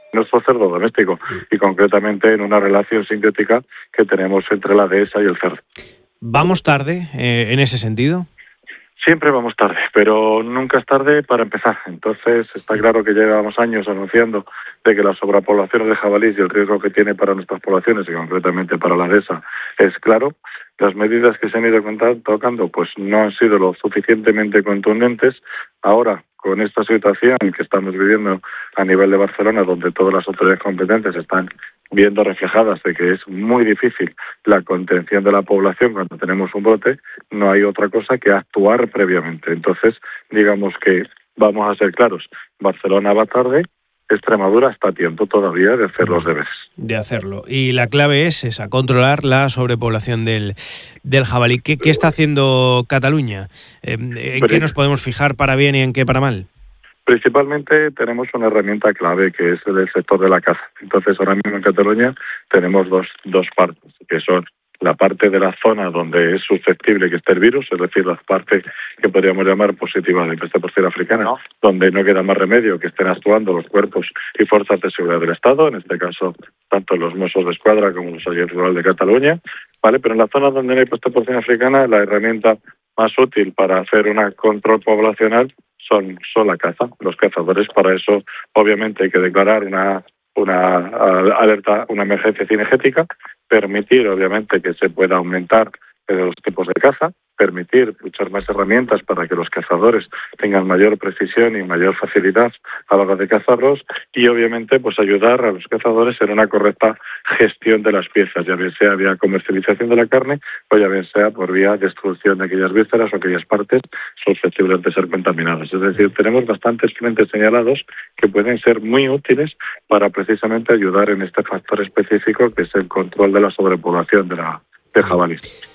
nuestro cerdo doméstico y concretamente en una relación sintética que tenemos entre la dehesa y el cerdo. ¿Vamos tarde en ese sentido? Siempre vamos tarde, pero nunca es tarde para empezar. Entonces está claro que llevamos años anunciando de que la sobrepoblación de jabalís y el riesgo que tiene para nuestras poblaciones y concretamente para la dehesa es claro. Las medidas que se han ido tocando pues no han sido lo suficientemente contundentes. Ahora, con esta situación que estamos viviendo a nivel de Barcelona, donde todas las autoridades competentes están viendo reflejadas de que es muy difícil la contención de la población cuando tenemos un brote, no hay otra cosa que actuar previamente. Entonces, digamos que vamos a ser claros, Barcelona va tarde, Extremadura está a tiempo todavía de hacer los deberes. De hacerlo. Y la clave es esa, controlar la sobrepoblación del jabalí. ¿Qué está haciendo Cataluña? ¿En qué nos podemos fijar para bien y en qué para mal? Principalmente tenemos una herramienta clave que es el sector de la caza. Entonces, ahora mismo en Cataluña tenemos dos partes, que son la parte de la zona donde es susceptible que esté el virus, es decir, la parte que podríamos llamar positiva de peste porcina africana, donde no queda más remedio que estén actuando los cuerpos y fuerzas de seguridad del Estado, en este caso tanto los Mossos d'Esquadra como los Agents Rurals de Cataluña, ¿vale? Pero en la zona donde no hay peste porcina africana, la herramienta más útil para hacer un control poblacional son la caza, los cazadores. Para eso, obviamente, hay que declarar una alerta, una emergencia cinegética, permitir, obviamente, que se pueda aumentar los tipos de caza, permitir muchas más herramientas para que los cazadores tengan mayor precisión y mayor facilidad a la hora de cazarlos y, obviamente, pues ayudar a los cazadores en una correcta gestión de las piezas, ya bien sea vía comercialización de la carne o ya bien sea por vía destrucción de aquellas vísceras o aquellas partes susceptibles de ser contaminadas. Es decir, tenemos bastantes frentes señalados que pueden ser muy útiles para precisamente ayudar en este factor específico que es el control de la sobrepoblación de jabalí.